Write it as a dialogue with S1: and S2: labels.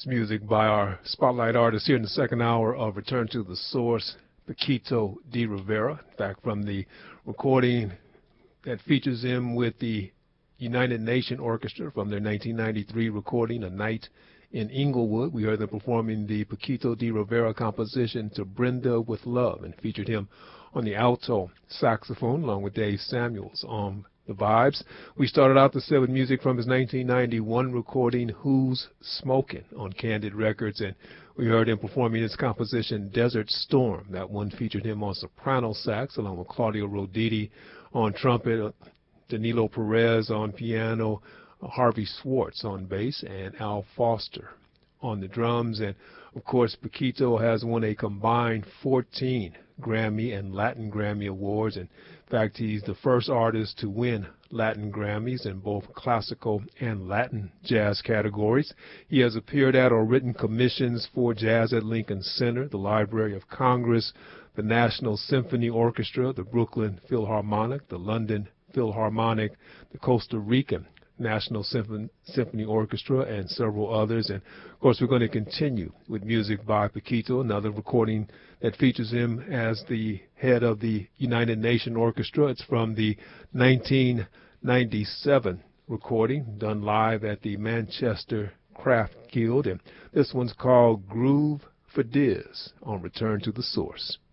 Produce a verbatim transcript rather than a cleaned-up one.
S1: That's music by our spotlight artist here in the second hour of Return to the Source, Paquito D'Rivera. Back from the recording that features him with the United Nation Orchestra from their nineteen ninety-three recording, A Night in Inglewood. We heard them performing the Paquito D'Rivera composition To Brenda with Love, and featured him on the alto saxophone along with Dave Samuels on the vibes. We started out the set with music from his nineteen ninety-one recording, Who's Smokin', on Candid Records, and we heard him performing his composition, Desert Storm. That one featured him on soprano sax along with Claudio Roditi on trumpet, Danilo Perez on piano, Harvey Swartz on bass, and Al Foster on the drums. And of course, Paquito has won a combined fourteen Grammy and Latin Grammy Awards. In fact, he's the first artist to win Latin Grammys in both classical and Latin jazz categories. He has appeared at or written commissions for Jazz at Lincoln Center, the Library of Congress, the National Symphony Orchestra, the Brooklyn Philharmonic, the London Philharmonic, the Costa Rican National Symphony, Symphony Orchestra, and several others. And of course, we're going to continue with music by Paquito, another recording that features him as the head of the United Nation Orchestra. It's from the nineteen ninety-seven recording, done live at the Manchester Craft Guild. And this one's called Groove for Diz on Return to the Source.